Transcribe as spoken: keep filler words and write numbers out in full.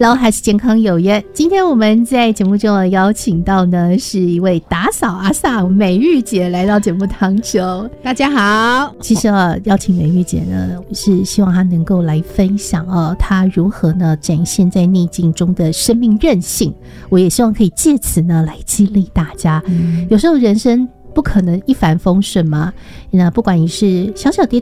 然后还是健康有约。今天我们在节目中邀请到呢是一位打扫阿桑美玉姐来到节目当中。 大家好。 其实啊，邀请美玉姐呢是希望她能够来分享啊，她如何呢展现在逆境中的生命韧性。我也希望可以借此呢来激励大家。嗯、有时候人生不可能一帆风顺嘛，那不管你是小小跌